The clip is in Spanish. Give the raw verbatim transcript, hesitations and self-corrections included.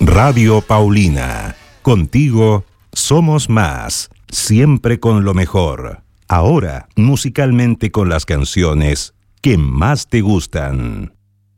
Radio Paulina. Contigo somos más. Siempre con lo mejor. Ahora, musicalmente con las canciones que más te gustan.